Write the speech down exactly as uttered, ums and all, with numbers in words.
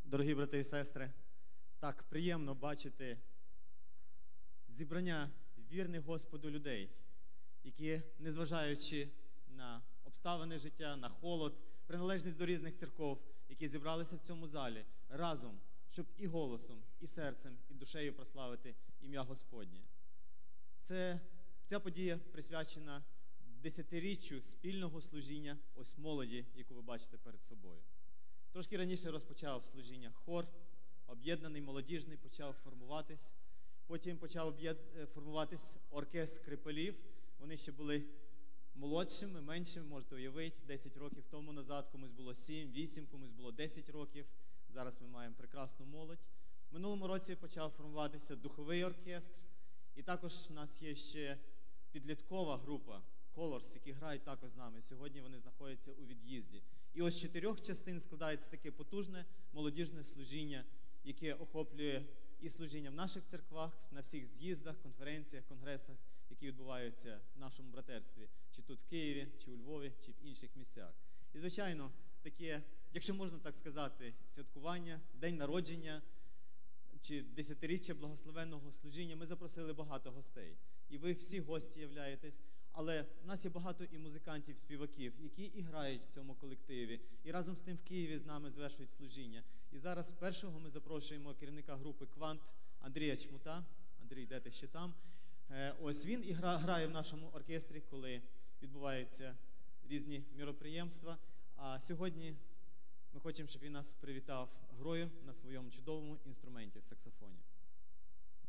Дорогі брати і сестри, так приємно бачити зібрання вірних Господу людей, які, незважаючи на обставини життя, на холод, приналежність до різних церков, які зібралися в цьому залі разом, щоб і голосом, і серцем, і душею прославити ім'я Господнє. Це, ця подія присвячена десятиріччю спільного служіння ось молоді, яку ви бачите перед собою. Трошки раніше розпочав служіння хор, об'єднаний молодіжний почав формуватись. Потім почав формуватись оркестр скрипалів. Вони ще були молодшими, меншими, можете уявити, десять років тому назад комусь було сім, вісім, комусь було десять років. Зараз ми маємо прекрасну молодь. В минулому році почав формуватися духовий оркестр. І також в нас є ще підліткова група Colors, які грають також з нами. Сьогодні вони знаходяться у від'їзді. І ось з чотирьох частин складається таке потужне молодіжне служіння, яке охоплює і служіння в наших церквах, на всіх з'їздах, конференціях, конгресах, які відбуваються в нашому братерстві, чи тут в Києві, чи у Львові, чи в інших місцях. І, звичайно, таке, якщо можна так сказати, святкування, день народження, чи десятиріччя благословенного служіння, ми запросили багато гостей. І ви всі гості являєтесь, але в нас є багато і музикантів, співаків, які і грають в цьому колективі, і разом з тим в Києві з нами звершують служіння. І зараз першого ми запрошуємо керівника групи «Квант» Андрія Чмута. Андрій, де ти ще там? Ось він і грає в нашому оркестрі, коли відбуваються різні міроприємства. А сьогодні ми хочемо, щоб він нас привітав грою на своєму чудовому інструменті – саксофоні.